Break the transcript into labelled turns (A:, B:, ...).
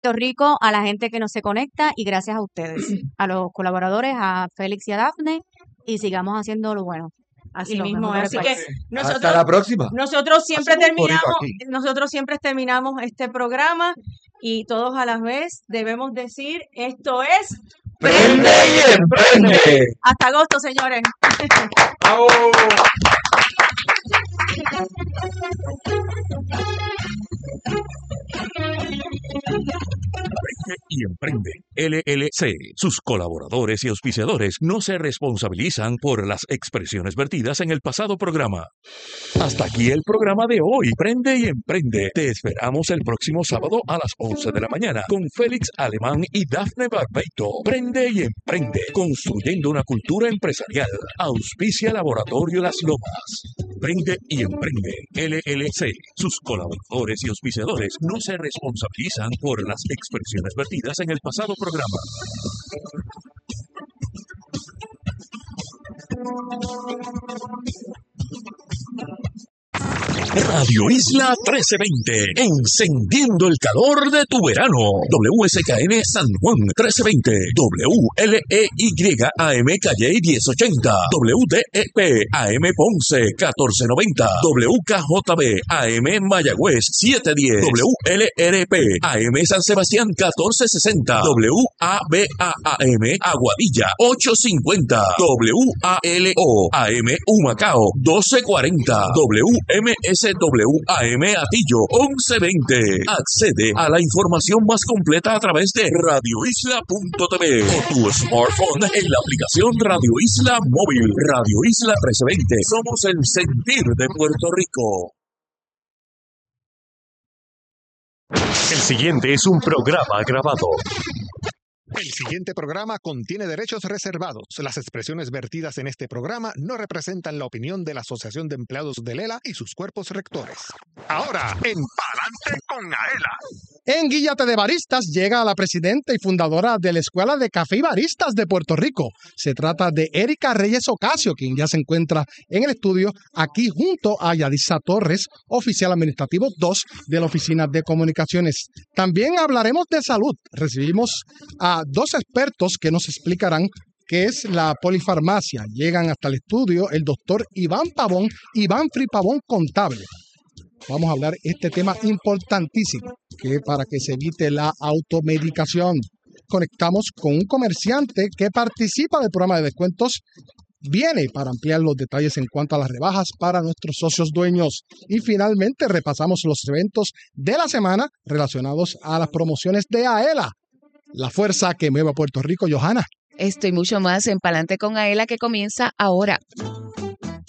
A: Puerto Rico, a la gente que nos se conecta y gracias a ustedes, a los colaboradores, a Félix y a Dafne, y sigamos haciendo lo bueno.
B: Así
A: los
B: mismo,
A: mejores
B: así que
A: países.
C: Hasta la próxima.
B: nosotros siempre
C: Hacemos un corito
B: terminamos este programa y todos a la vez debemos decir, esto es
C: ¡Prende y emprende!
B: hasta agosto, señores.
C: ¡Bravo!
D: Prende y Emprende LLC. Sus colaboradores y auspiciadores no se responsabilizan por las expresiones vertidas en el pasado programa. Hasta aquí el programa de hoy. Prende y Emprende. Te esperamos el próximo sábado a las 11 de la mañana con Félix Alemán y Dafne Barbeito. Prende y Emprende. Construyendo una cultura empresarial. Auspicia Laboratorio Las Lomas. Prende y Emprende LLC. Sus colaboradores y auspiciadores no se responsabilizan por las expresiones vertidas en el pasado programa. Radio Isla 1320, encendiendo el calor de tu verano. WSKN San Juan 1320, WLEY AM Calle 1080, WDEP AM Ponce 1490, WKJB AM Mayagüez 710, WLRP AM San Sebastián 1460, WABA-AM Aguadilla 850, WALO AM Humacao 1240, WMSWAM Atillo 1120. Accede a la información más completa a través de radioisla.tv o tu smartphone en la aplicación Radio Isla Móvil. Radio Isla 1320. Somos el sentir de Puerto Rico.
E: El siguiente es un programa grabado.
F: El siguiente programa contiene derechos reservados. Las expresiones vertidas en este programa no representan la opinión de la Asociación de Empleados de Lela y sus cuerpos rectores. Ahora, en Palante con Aela.
G: En Guíllate de Baristas llega la presidenta y fundadora de la Escuela de Café y Baristas de Puerto Rico. Se trata de Erika Reyes Ocasio, quien ya se encuentra en el estudio aquí junto a Yadisa Torres, oficial administrativo 2 de la Oficina de Comunicaciones. También hablaremos de salud. Recibimos a dos expertos que nos explicarán qué es la polifarmacia. Llegan hasta el estudio el doctor Iván Fri Pavón, contable. Vamos a hablar este tema importantísimo, que para que se evite la automedicación. Conectamos con un comerciante que participa del programa de descuentos. Viene para ampliar los detalles en cuanto a las rebajas para nuestros socios dueños. Y finalmente repasamos los eventos de la semana relacionados a las promociones de AELA. La fuerza que mueve a Puerto Rico, Johanna.
H: Esto y mucho más en Palante con Aela, que comienza ahora.